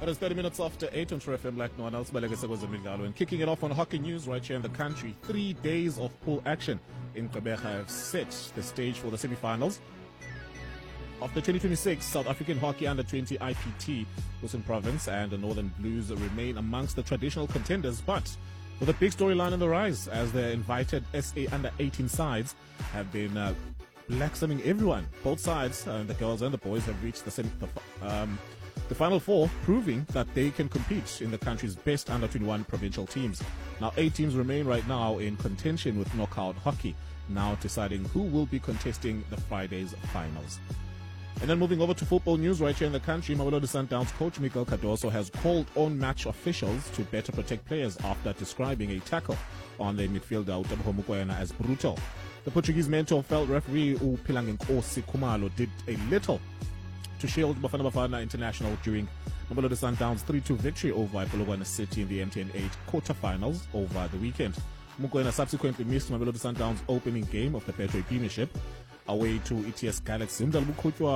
It is 30 minutes after 8 on True FM like no one else. And kicking it off on hockey news right here in the country. 3 days of pool action in Quebec have set the stage for the semi-finals of the 2026 South African Hockey Under-20 IPT. Wilson Province and the Northern Blues remain amongst the traditional contenders, but with a big storyline on the rise as the invited SA Under-18 sides have been blacksoming everyone. Both sides, the girls and the boys, have reached the Final Four, proving that they can compete in the country's best under-21 provincial teams. Now, 8 teams remain right now in contention with knockout hockey, now deciding who will be contesting the Friday's finals. And then moving over to football news right here in the country, Mamelodi Sundowns coach Miguel Cardoso has called on match officials to better protect players after describing a tackle on the midfielder Utaboho Mokoena as brutal. The Portuguese mentor felt referee Philangenkosi Khumalo did a little to shield Bafana Bafana International during Mamelodi Sundowns' 3-2 victory over Polokwane City in the MTN 8 quarterfinals over the weekend. Mokoena subsequently missed Mamelodi Sundowns' opening game of the Betway Premiership away to ETS Galaxy. Let's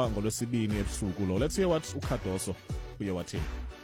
hear what Cardoso uyawathini.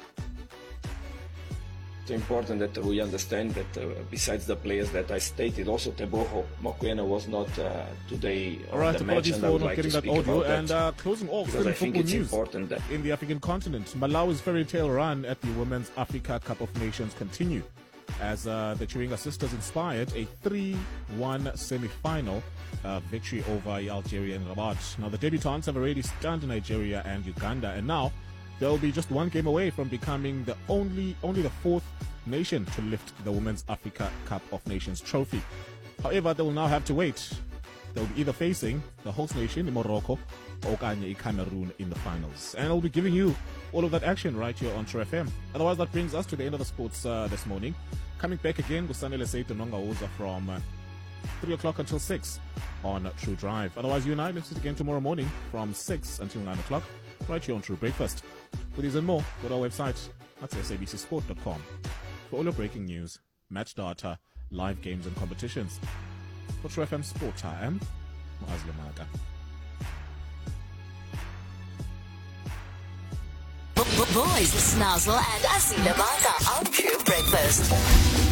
It's important that we understand that besides the players that I stated, also Teboho Mokoena was not today on right, the match, and I would like to speak about and that. Closing off, because I think it's important that in the African continent, Malawi's fairy tale run at the Women's Africa Cup of Nations continue as the Chiringa sisters inspired a 3-1 semi-final victory over Algeria and Rabat. Now the debutantes have already stunned Nigeria and Uganda, and now they'll be just one game away from becoming the only the 4th nation to lift the Women's Africa Cup of Nations trophy. However, they will now have to wait. They'll be either facing the host nation, Morocco, or Cameroon in the finals. And I'll be giving you all of that action right here on True FM. Otherwise, that brings us to the end of the sports this morning. Coming back again with Sanele Seito Nongaoza from 3 o'clock until 6 on True Drive. Otherwise, you and I will sit again tomorrow morning from 6 until 9 o'clock right here on True Breakfast. For these and more, go to our website at sabcsport.com for all your breaking news, match data, live games and competitions. For True FM Sport, I am Muaz Lamata. Boys, Snazzle and Asila Bata on True Breakfast.